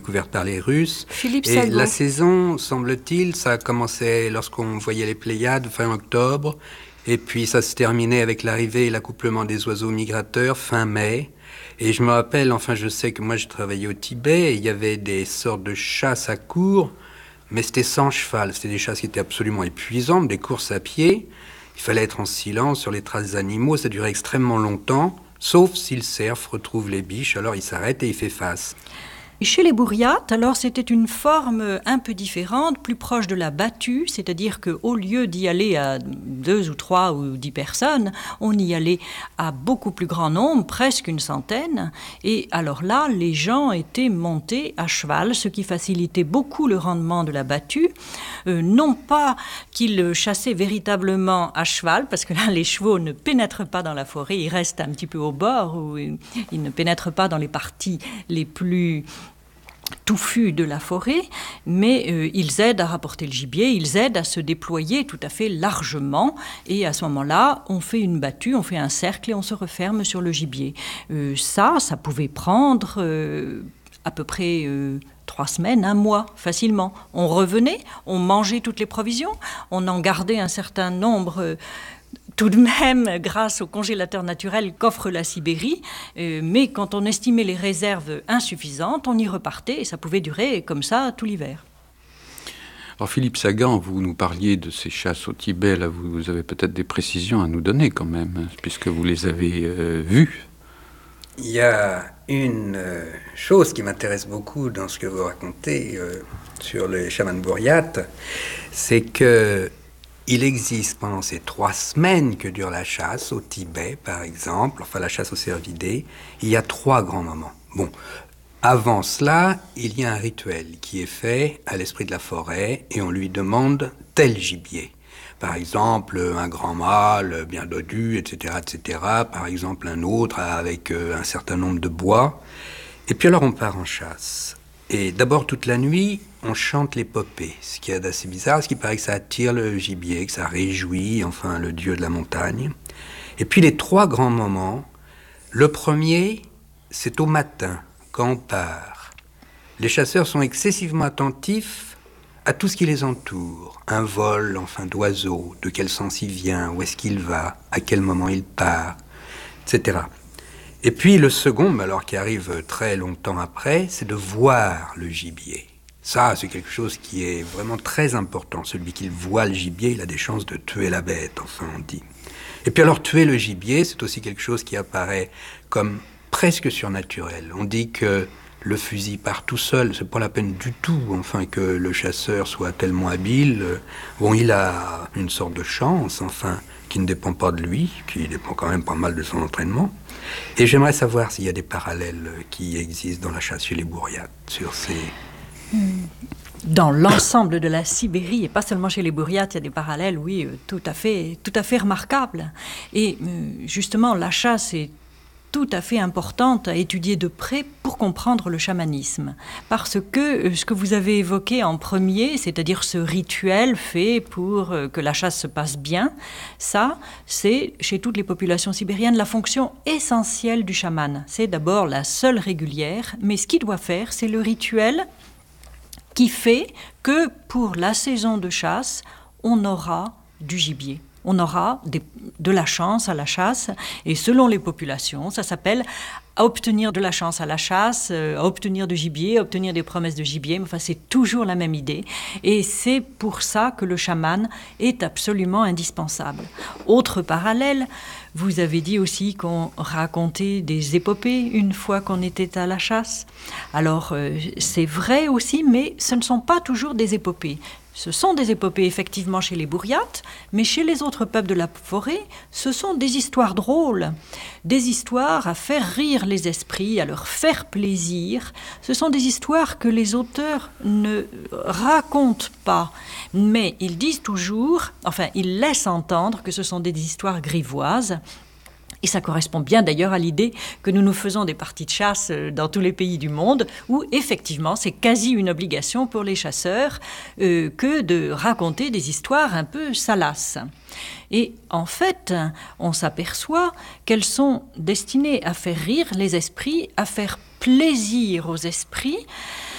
découverte par les Russes. Philippe Et Sagot. la saison, semble-t-il, ça a commencé lorsqu'on voyait les Pléiades fin octobre, et puis ça se terminait avec l'arrivée et l'accouplement des oiseaux migrateurs fin mai. Et je me rappelle, enfin je sais que moi je travaillais au Tibet, et il y avait des sortes de chasses à courre, mais c'était sans cheval, c'était des chasses qui étaient absolument épuisantes, des courses à pied. Il fallait être en silence sur les traces des animaux, ça durait extrêmement longtemps, sauf si le cerf retrouve les biches, alors il s'arrête et il fait face. Chez les Bourriates, alors c'était une forme un peu différente, plus proche de la battue, c'est-à-dire qu'au lieu d'y aller à 2 ou 3 ou 10 personnes, on y allait à beaucoup plus grand nombre, presque une centaine. Et alors là, les gens étaient montés à cheval, ce qui facilitait beaucoup le rendement de la battue. Non pas qu'ils chassaient véritablement à cheval, parce que là, les chevaux ne pénètrent pas dans la forêt, ils restent un petit peu au bord, ou ils ne pénètrent pas dans les parties les plus touffus de la forêt, mais ils aident à rapporter le gibier, ils aident à se déployer tout à fait largement, et à ce moment-là, on fait une battue, on fait un cercle et on se referme sur le gibier. Ça pouvait prendre à peu près 3 semaines, 1 mois, facilement. On revenait, on mangeait toutes les provisions, on en gardait un certain nombre tout de même grâce au congélateur naturel qu'offre la Sibérie, mais quand on estimait les réserves insuffisantes, on y repartait et ça pouvait durer comme ça tout l'hiver. Alors Philippe Sagan, vous nous parliez de ces chasses au Tibet, là vous avez peut-être des précisions à nous donner quand même, puisque vous les avez vues. Il y a une chose qui m'intéresse beaucoup dans ce que vous racontez sur les chamans bourriates, c'est que il existe pendant ces 3 semaines que dure la chasse au Tibet, par exemple, enfin la chasse aux cervidés, il y a 3 grands moments. Bon, avant cela, il y a un rituel qui est fait à l'esprit de la forêt et on lui demande tel gibier. Par exemple, un grand mâle bien dodu, etc., etc. Par exemple, un autre avec un certain nombre de bois. Et puis alors on part en chasse. Et d'abord, toute la nuit, on chante l'épopée, ce qui est assez bizarre, parce qu'il paraît que ça attire le gibier, que ça réjouit, enfin, le dieu de la montagne. Et puis les 3 grands moments, le premier, c'est au matin, quand on part. Les chasseurs sont excessivement attentifs à tout ce qui les entoure. Un vol, enfin, d'oiseau, de quel sens il vient, où est-ce qu'il va, à quel moment il part, etc. Et puis le second, alors qui arrive très longtemps après, c'est de voir le gibier. Ça, c'est quelque chose qui est vraiment très important. Celui qui voit le gibier, il a des chances de tuer la bête, enfin on dit. Et puis alors tuer le gibier, c'est aussi quelque chose qui apparaît comme presque surnaturel. On dit que le fusil part tout seul, c'est pas la peine du tout, enfin, que le chasseur soit tellement habile. Bon, il a une sorte de chance, enfin, qui ne dépend pas de lui, qui dépend quand même pas mal de son entraînement. Et j'aimerais savoir s'il y a des parallèles qui existent dans la chasse chez les Bourriates sur ces... Dans l'ensemble de la Sibérie, et pas seulement chez les Bourriates, il y a des parallèles, oui, tout à fait remarquables. Et justement, la chasse est tout à fait importante à étudier de près pour comprendre le chamanisme. Parce que ce que vous avez évoqué en premier, c'est-à-dire ce rituel fait pour que la chasse se passe bien, ça, c'est chez toutes les populations sibériennes la fonction essentielle du chaman. C'est d'abord la seule régulière, mais ce qu'il doit faire, c'est le rituel qui fait que pour la saison de chasse, on aura du gibier. On aura de la chance à la chasse, et selon les populations, ça s'appelle à obtenir de la chance à la chasse, à obtenir du gibier, à obtenir des promesses de gibier, mais enfin c'est toujours la même idée, et c'est pour ça que le chaman est absolument indispensable. Autre parallèle, vous avez dit aussi qu'on racontait des épopées une fois qu'on était à la chasse. Alors c'est vrai aussi, mais ce ne sont pas toujours des épopées. Ce sont des épopées effectivement chez les Bourriates, mais chez les autres peuples de la forêt, ce sont des histoires drôles, des histoires à faire rire les esprits, à leur faire plaisir. Ce sont des histoires que les auteurs ne racontent pas, mais ils disent toujours, enfin ils laissent entendre que ce sont des histoires grivoises. Et ça correspond bien d'ailleurs à l'idée que nous nous faisons des parties de chasse dans tous les pays du monde, où effectivement c'est quasi une obligation pour les chasseurs que de raconter des histoires un peu salaces. Et en fait, on s'aperçoit qu'elles sont destinées à faire rire les esprits, à faire plaisir aux esprits,